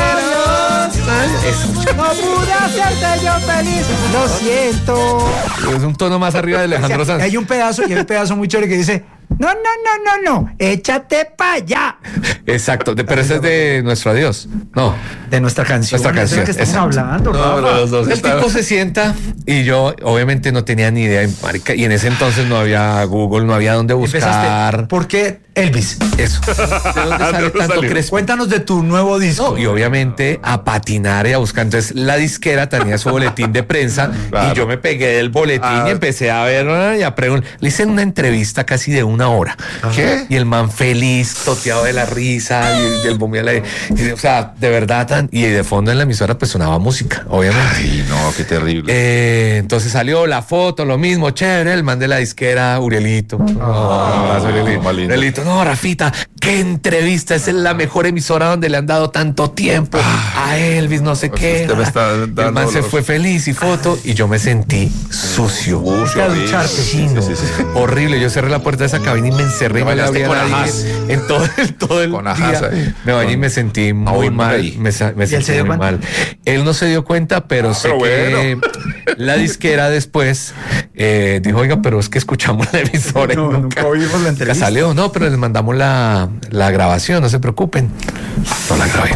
Eso. no pude hacerte yo feliz, lo siento. Es un tono más arriba de Alejandro O sea, Sanz. hay un pedazo, y hay un pedazo muy chévere que dice, no, no, no, no, no, échate para allá. Exacto, de- pero ese es de Nuestro Adiós. No. De nuestra canción. Nuestra Eso es lo canción, que estamos exacto. hablando, No, Rafa. los dos El estaban- tipo se sienta y yo obviamente no tenía ni idea, marica, y en ese entonces no había Google, no había dónde buscar. Empezaste, ¿por qué Elvis? Eso. ¿De dónde ¿De sale dónde tanto salió? Crespo? Cuéntanos de tu nuevo disco. No, y obviamente a patinar y a buscar. Entonces la disquera tenía su boletín de prensa Claro. y yo me pegué del boletín Ah. y empecé a ver ah, y a preguntar. Le hice una entrevista casi de una hora. ¿Qué? Y el man feliz, toteado de la risa y, y el bombear la- y, o sea, de verdad tan. Y de fondo en la emisora pues sonaba música, obviamente. Ay, no, qué terrible. Eh, entonces salió la foto, lo mismo, chévere, el man de la disquera, Urielito. No, abrazo, Urielito. más lindo. Urielito, no, Rafita, qué entrevista, esa es la mejor emisora donde le han dado tanto tiempo a Elvis, no sé Pues qué. usted me está dando el man se los- fue feliz y foto, y yo me sentí sucio. Sucio, a sí, ducharte, sí, sí, sí, sí. Horrible, yo cerré la puerta de esa cabina y me encerré y Te me la bañaste abrí a con nadie ajás. en todo, el- todo el Con día. ajás ahí. Me bañé y me sentí muy un mal. rey. Me, sa- me él se sentí dio muy cuenta? mal. Él no se dio cuenta, pero Ah, sé pero que bueno. la disquera después eh, dijo, oiga, pero es que escuchamos la emisora y No, nunca, nunca oímos la nunca entrevista. salió. No, pero les mandamos la, la grabación, no se preocupen. No la grabé.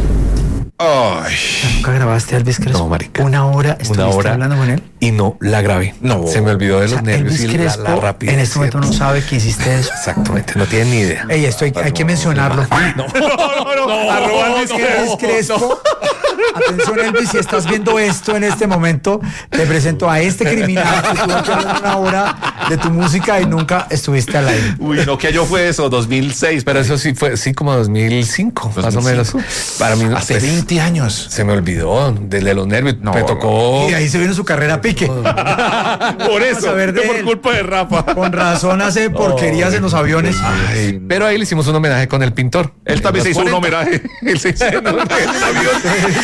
Ay, ¿Nunca grabaste a Elvis Crespo? No, marica. Una hora estuviste Una hora hablando con él. y no la grabé. No. Se me olvidó de O los sea, nervios Elvis y la, Crespo la rapidez. en este momento no sabe que hiciste eso. Exactamente, no tiene ni idea. Ey, esto hay, hay que mencionarlo. no, no, no, arroba Elvis Elvis Crespo. Atención, Elvis, si estás viendo esto en este momento, te presento a este criminal que estuvo aquí hablando una hora de tu música y nunca estuviste al aire. Uy, no, que año fue eso, dos mil seis. Pero eso sí fue, sí, como dos mil cinco, más o menos. dos mil cinco. Para mí, no, Hace pues, veinte años. se me olvidó, desde los nervios. No, me tocó. Y de ahí se vino su carrera a pique. Por Vamos a eso, ver de por él. culpa de Rafa. Con razón hace porquerías en los aviones. Ay, Pero ahí le hicimos un homenaje con el pintor. él también se hizo un homenaje. Él se hizo un homenaje en un avión.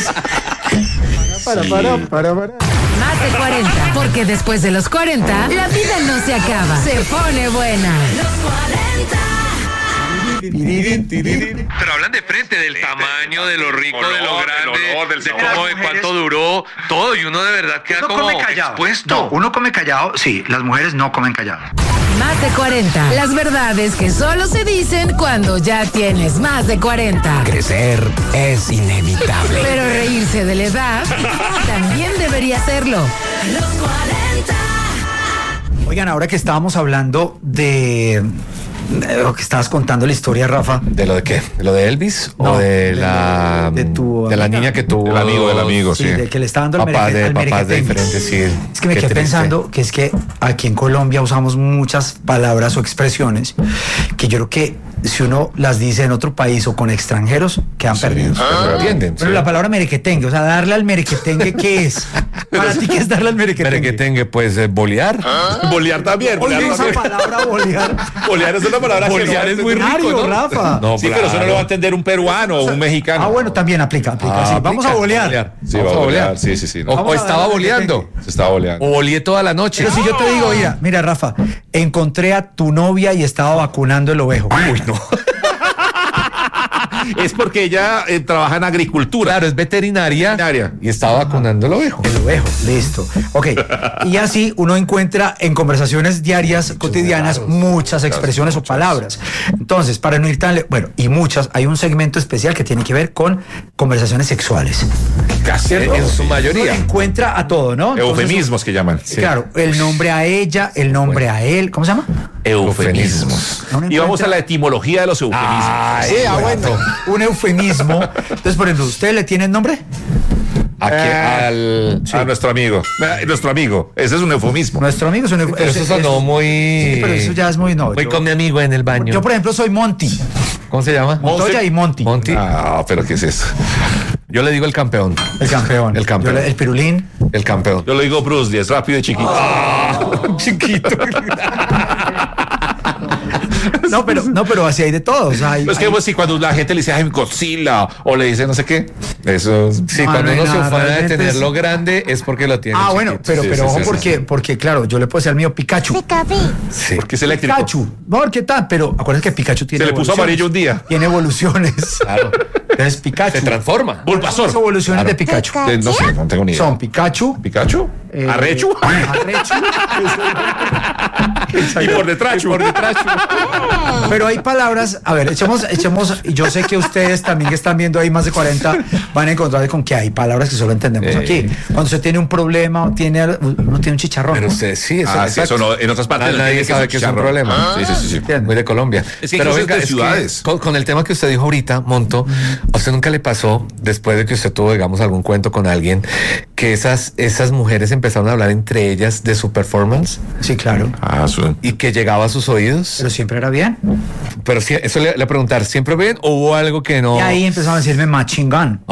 Para, para, para, para. Más de cuarenta, porque después de los cuarenta, la vida no se acaba, se pone buena. Pero hablan de frente del tamaño, de lo rico, olor, de lo del grande, olor, del de sabor. cómo, de Las cuánto mujeres- duró, todo, y uno de verdad queda Uno como come callado. expuesto. No, uno come callado, sí, las mujeres no comen callado. Más de cuarenta, las verdades que solo se dicen cuando ya tienes más de cuarenta. Crecer es inevitable. Pero reírse de la edad también debería serlo. Oigan, ahora que estábamos hablando de, de lo que estabas contando la historia, Rafa. ¿De lo de qué? ¿De lo de Elvis? No, ¿O de, de- la de tu de la amiga. niña que tuvo? El amigo del amigo, sí. de que le está dando el Papás mereque- de al papás de merequetengue. diferentes, sí. Es que me Qué quedé triste. pensando que es que aquí en Colombia usamos muchas palabras o expresiones que yo creo que si uno las dice en otro país o con extranjeros, quedan perdidos. ¿Me entienden? Pero Sí. la palabra merequetengue, o sea, darle al merequetengue, ¿qué es? Para ti, ¿qué es darle al merequetengue? Merequetengue, pues eh, bolear. Bolear también. Oye, Bolear, esa también. palabra bolear. Bolear es una palabra que Bolear no- es muy rico, Mario, ¿no? Rafa. No, Sí, pero eso no claro. lo va a entender un peruano o un mexicano. Ah, bueno, también aplica, aplica. Ah, sí. Vamos a aplica, bolear. Sí, Vamos va a a bolear. bolear. Sí, sí, sí. no. O, Vamos o a estaba darle boleando. Se está boleando. O boleé toda la noche. Pero si yo te digo, mira, mira, Rafa, encontré a tu novia y estaba vacunando el ovejo. Uy, no. Es porque ella eh, trabaja en agricultura. Claro, es veterinaria. Veterinaria. Y estaba vacunando el ovejo. El ovejo, listo. Ok. Y así uno encuentra en conversaciones diarias, cotidianas, muchas expresiones o palabras. Entonces, para no ir tan le- bueno, y muchas, hay un segmento especial que tiene que ver con conversaciones sexuales. Casi en, en su Uno mayoría. encuentra a todo, ¿no? Entonces, Eufemismos que llaman. Claro, el nombre a ella, el nombre a él, ¿cómo se llama? Eufemismos. Uno Y vamos encuentra- a la etimología de los eufemismos. Ay, Sí, ah, bueno, un eufemismo. Entonces, por ejemplo, ¿usted le tiene nombre? Aquí Eh, al. A nuestro amigo. Eh, Nuestro amigo. Ese es un eufemismo. Nuestro amigo es un eufemismo. Pero eso sonó muy. Sí, pero eso ya es muy no. Voy yo- con mi amigo en el baño. Yo, por ejemplo, soy Monty. ¿Cómo se llama? Montoya y Monty. Monty. Ah, pero ¿qué es eso? Yo le digo el campeón. El campeón. El campeón. Yo le- el pirulín. El campeón. Yo lo digo Bruce Lee, es rápido y chiquito. Chiquito. No, pero, no, pero así hay de todo. O sea, hay, Es que hay- pues, si cuando la gente le dice, ay, Godzilla, o le dice no sé qué, eso... Sí, No, cuando no hay uno se nada, ufana de realmente tenerlo es- grande es porque lo tiene Ah, bueno, chiquito. pero, Sí, pero sí, ojo sí, porque, sí. porque, claro, yo le puedo decir al mío Pikachu. Sí. Porque es eléctrico. Pikachu. No, ¿qué tal? Pero acuérdense que Pikachu tiene Se le puso evoluciones. amarillo un día. Tiene evoluciones. Claro. Entonces Pikachu. Se transforma. Bulbasaur. Las evoluciones de Pikachu. Eh, No sé, no tengo ni idea. Son Pikachu. ¿Pikachu? eh, ¿Arrechu? Arrechu. Y por detrás. por detrás. Pero hay palabras, a ver, echemos, echemos, y yo sé que ustedes también que están viendo ahí más de cuarenta van a encontrar con que hay palabras que solo entendemos Eh. aquí. Cuando usted tiene un problema o tiene, uno tiene un chicharrón. Pero ¿no? usted sí, eso, Ah, sí, eso no, en otras partes Nadie, no nadie entiende sabe que que es es un chicharrón. problema. Sí, sí, sí, sí. ¿Entiende? Muy de Colombia. Es que Pero incluso venga, de es que ciudades. con, con el tema que usted dijo ahorita, Monto, ¿a usted nunca le pasó, después de que usted tuvo, digamos, algún cuento con alguien, que esas, esas mujeres empezaron a hablar entre ellas de su performance Sí, claro. Ah, su- y que llegaba a sus oídos? Pero siempre era bien. Pero sí, eso le, le preguntar, ¿siempre bien o hubo algo que no? Y ahí empezaron a decirme machine gun.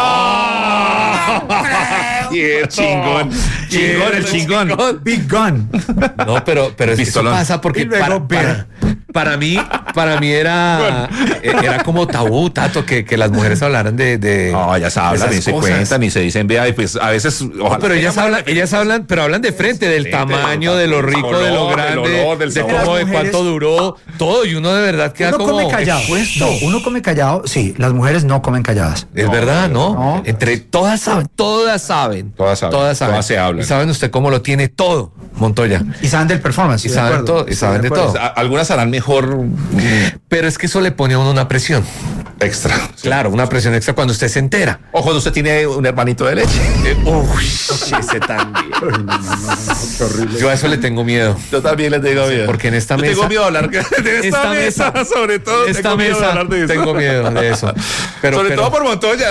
Yeah, chingón. Chingón, el chingón. Big gun. No, pero, pero es que eso Pistolón. pasa porque Y luego para, beer. para, para mí, para mí era, era como tabú, Tato, que, que las mujeres hablaran de, de No, ellas hablan de y esas se cosas. cuentan y se dicen, vea, y pues a veces. No, Ojalá pero ellas tengan hablan, buena ellas hablan, pero hablan de frente, del Frente, tamaño, de lo rico, olor, de lo del grande, olor, del de sabor. cómo, de Las mujeres- cuánto duró, todo, y uno de verdad queda Uno como come callado. expuesto. No, uno come callado. Sí, las mujeres no comen calladas. Es verdad, ¿no? no. Entre todas saben, todas saben. Todas saben, Todas saben. todas se hablan. Y saben usted cómo lo tiene todo, Montoya. Y saben del performance. Y estoy de saben acuerdo, todo, y estoy saben de acuerdo. todo. A- Algunas harán mejor mm, Pero es que eso le pone a uno una presión. extra. Claro, una presión extra cuando usted se entera. O cuando usted tiene un hermanito de leche. Uy, ese también. Yo a eso le tengo miedo. Yo también les digo miedo. Porque en esta Yo mesa- tengo miedo de hablar de esta, Esta mesa, mesa- sobre todo. Esta tengo miedo de mesa, hablar de eso. tengo miedo de eso. Pero, sobre pero- todo por Montoya.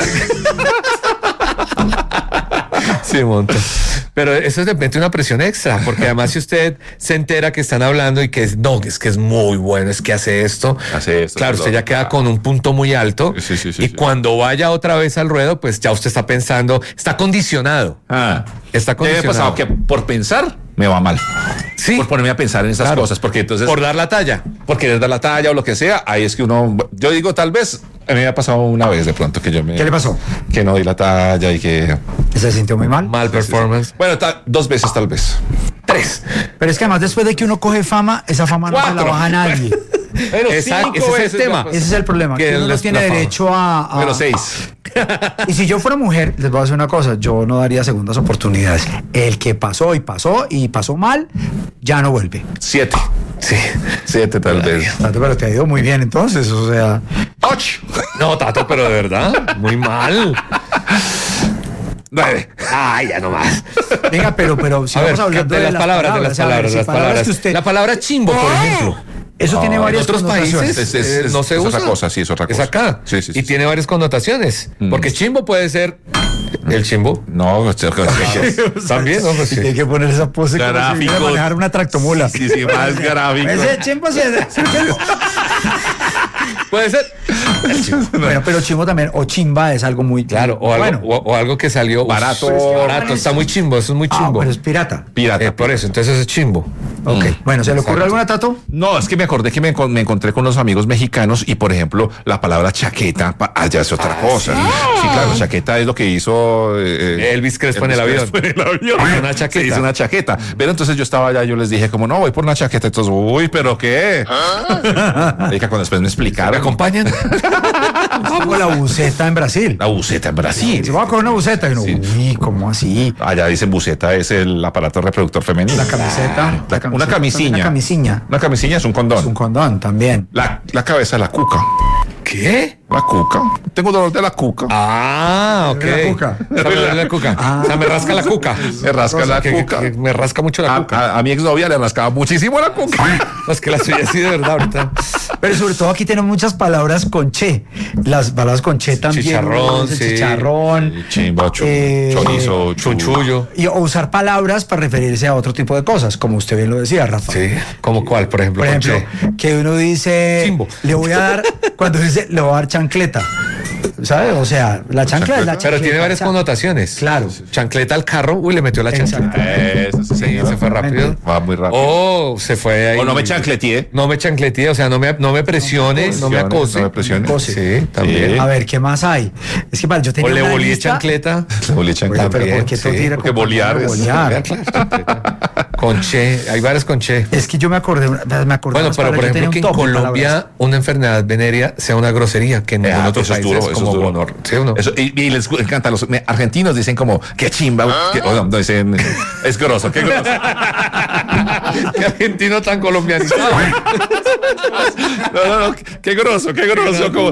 Sí, Monto. Pero eso es de repente una presión extra, porque además si usted se entera que están hablando y que es, no, es que es muy bueno, es que hace esto, Hace esto, claro, esto, usted ya queda con un punto muy alto Sí, sí, sí, y sí. cuando vaya otra vez al ruedo, pues ya usted está pensando, está condicionado. Ah. Está Ya me ha condicionado. pasado que por pensar me va mal. Sí. Por ponerme a pensar en esas Claro. cosas. Porque entonces. Por dar la talla. por querer dar la talla o lo que sea, ahí es que uno. Yo digo, tal vez. A mí me ha pasado una vez de pronto que yo me. ¿Qué le pasó? Que no di la talla y que. ¿Se sintió muy mal? Mal performance. Bueno, ta- dos veces tal vez. Tres. Pero es que además después de que uno coge fama, esa fama no se la Cuatro. baja a nadie. Pero Exacto, cinco ese es el veces tema. me ha pasado. Ese es el problema, Que que uno no les- tiene la fama. derecho a, a- Bueno, seis. Y si yo fuera mujer, les voy a decir una cosa, yo no daría segundas oportunidades. El que pasó y pasó y pasó mal, ya no vuelve. Siete. Sí. Siete tal vez. Tato, pero te ha ido muy bien entonces, o sea. Ocho. No, Tato, pero de verdad, muy mal. Nueve. Ay, ya no más. Venga, pero, pero si A ver, vamos hablando de las palabras, de las a ver, palabras, si las palabras. que usted- La palabra chimbo, por ejemplo. Eso tiene No, varias En otros connotaciones. países Es- es- eh, no es- se es usa. otra cosa, sí, es otra cosa. Es acá. Sí, sí, sí, y sí. tiene varias connotaciones. Porque chimbo puede ser el chimbo. No, o sea, También, ¿no? Pues Y sí. tiene que poner esa pose como si Gráfico. viera a manejar una tractomula. Sí, sí, más gráfico. Ese chimbo sí es- Puede ser. Bueno, pero chimbo también, o chimba es algo muy Claro, o algo, bueno. o, o algo que salió Barato. Uf, barato, está muy chimbo, eso es muy Ah, chimbo. pero es pirata. Pirata. Eh, por eso, entonces eso es chimbo. Ok. Bueno, ¿se le ocurre Exacto. alguna, Tato? No, es que me acordé que me, encon- me encontré con unos amigos mexicanos y, por ejemplo, la palabra chaqueta, pa- allá es otra cosa. Sí, claro, chaqueta es lo que hizo eh, Elvis Crespo en el avión. Crespo en el avión. Una chaqueta. Sí, hizo una chaqueta. Pero entonces yo estaba allá, yo les dije como, no, voy por una chaqueta. Entonces, uy, ¿pero qué? Oiga, cuando después me ¿Me explicaron. acompañan? Como la buceta en Brasil. La buceta en Brasil. Si va a coger una buceta, y uno, Sí. uy, ¿cómo así? Allá dicen buceta es el aparato reproductor femenino. La camiseta. La- la una camisiña. Una camisiña. Una camisilla es un condón. Es un condón también. La, la cabeza es la cuca. ¿Qué? La cuca. Tengo dolor de la cuca. Ah, ok. De la cuca. O sea, me duele la cuca. Ah. O sea, me rasca la cuca. Me rasca la Que- cuca. que- que me rasca mucho la A, cuca. a- a mi exnovia le rascaba muchísimo la cuca. No, es que la suya sí de verdad ahorita. Pero sobre todo aquí tenemos muchas palabras con che. Las palabras con che también. Chicharrón, ¿no? sí. Chicharrón. Chimbo, chu- Eh, chorizo, chu- Chunchullo. Y o usar palabras para referirse a otro tipo de cosas, como usted bien lo decía, Rafa. Sí. ¿Cómo cuál, por ejemplo? Por con ejemplo, che? que uno dice, Chimbo. le voy a dar, cuando dice, le voy a dar chancleta. ¿sabes? O sea, la chancla es la chancla. Pero tiene varias connotaciones. Claro. Chancleta al carro, uy, le metió la chancleta. Eso sí, Sí, se fue rápido. Va muy rápido. O se fue ahí. O no me chancleteé. No me chancleteé, o sea, no me, no me presione, no me acose. No me presione. Sí, también. Sí. A ver, ¿qué más hay? Es que para yo O tenía le una volé lista. chancleta. Le volé Oiga, chancleta. pero ¿por qué Sí, todo tiene porque con- bolear es- bolear? Con che, hay varias con che. Es que yo me acordé, me acordé Bueno, unas pero por palabras, yo ejemplo tenía que en un top de Colombia palabras. una enfermedad venérea sea una grosería, que en ningún Ah, otro eso es país duro, es eso como es duro. honor. ¿Sí o no? Eso, y, y les encanta, los me- argentinos dicen como, qué chimba, que- o no, no, dicen, es grosso, qué grosso. Qué argentino tan colombianizado. No, no, no, qué grosso, qué grosso, como,